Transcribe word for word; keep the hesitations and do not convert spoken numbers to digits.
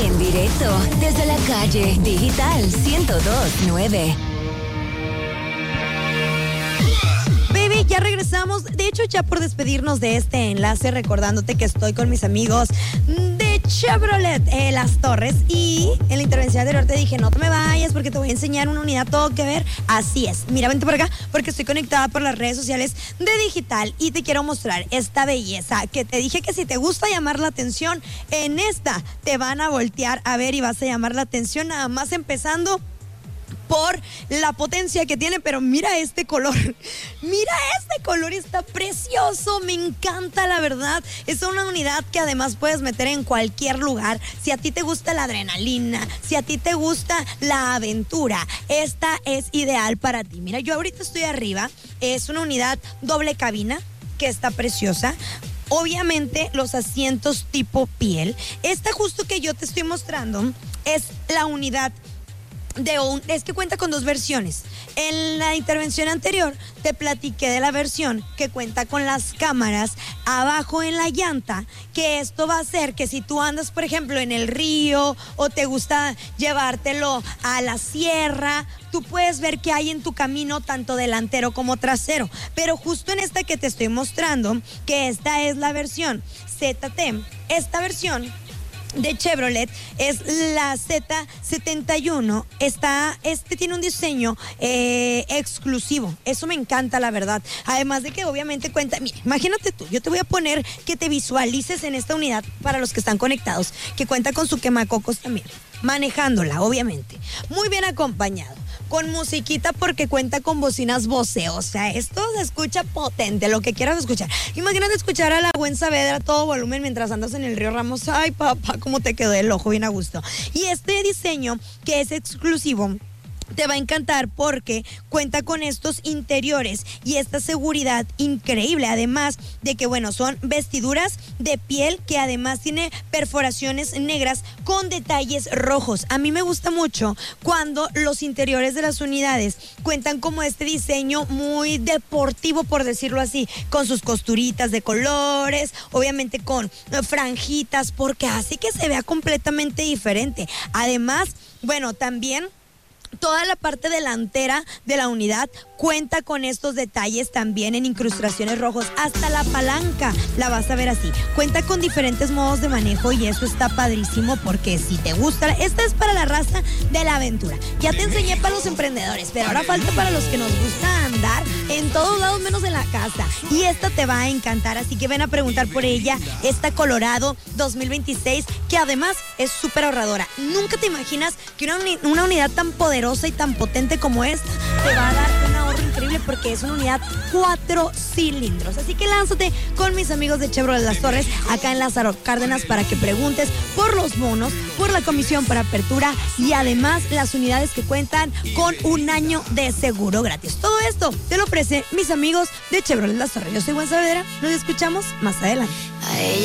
En directo desde la calle Digital ciento dos punto nueve. Baby, ya regresamos. De hecho, ya por despedirnos de este enlace, recordándote que estoy con mis amigos de Chevrolet eh, Las Torres. Y en la intervención anterior te dije, no te me vayas porque te voy a enseñar una unidad todo que ver. Así es. Mira, vente por acá porque estoy conectada por las redes sociales de Digital y te quiero mostrar esta belleza que te dije que si te gusta llamar la atención, en esta te van a voltear a ver y vas a llamar la atención, nada más empezando por la potencia que tiene, pero mira este color, mira este color, está precioso, me encanta la verdad. Es una unidad que además puedes meter en cualquier lugar. Si a ti te gusta la adrenalina, si a ti te gusta la aventura, esta es ideal para ti. Mira, yo ahorita estoy arriba, es una unidad doble cabina que está preciosa. Obviamente los asientos tipo piel. Esta justo que yo te estoy mostrando es la unidad de un, es que cuenta con dos versiones. En la intervención anterior te platiqué de la versión que cuenta con las cámaras abajo en la llanta, que esto va a hacer que si tú andas, por ejemplo, en el río o te gusta llevártelo a la sierra, tú puedes ver qué hay en tu camino tanto delantero como trasero. Pero justo en esta que te estoy mostrando, que esta es la versión Z T, esta versión de Chevrolet es la Z setenta y uno. Está, este tiene un diseño eh, exclusivo. Eso me encanta, la verdad. Además de que obviamente cuenta, mira, imagínate tú, yo te voy a poner que te visualices en esta unidad para los que están conectados, que cuenta con su quemacocos también, manejándola, obviamente. Muy bien acompañado, con musiquita porque cuenta con bocinas Bose. O sea, esto se escucha potente, lo que quieras escuchar. Imagínate escuchar a la Gwen Saavedra a todo volumen mientras andas en el río Ramos. Ay, papá, cómo te quedó el ojo, bien a gusto. Y este diseño que es exclusivo te va a encantar porque cuenta con estos interiores y esta seguridad increíble, además de que, bueno, son vestiduras de piel que además tiene perforaciones negras con detalles rojos. A mí me gusta mucho cuando los interiores de las unidades cuentan como este diseño muy deportivo, por decirlo así, con sus costuritas de colores, obviamente con franjitas, porque hace que se vea completamente diferente. Además, bueno, también toda la parte delantera de la unidad cuenta con estos detalles también en incrustaciones rojos. Hasta la palanca la vas a ver así. Cuenta con diferentes modos de manejo y eso está padrísimo porque si te gusta, esta es para la raza de la aventura. Ya te enseñé para los emprendedores, pero ahora falta para los que nos gusta andar en todos lados menos en la casa. Y esta te va a encantar, así que ven a preguntar por ella. Esta Colorado dos mil veintiséis, que además es súper ahorradora. Nunca te imaginas que una, uni- una unidad tan poderosa y tan potente como esta te va a dar un ahorro increíble porque es una unidad cuatro cilindros. Así que lánzate con mis amigos de Chevrolet Las Torres acá en Lázaro Cárdenas para que preguntes por los bonos, por la comisión para apertura y además las unidades que cuentan con un año de seguro gratis. Todo esto te lo ofrece mis amigos de Chevrolet Las Torres. Yo soy Gwen Saavedra, nos escuchamos más adelante.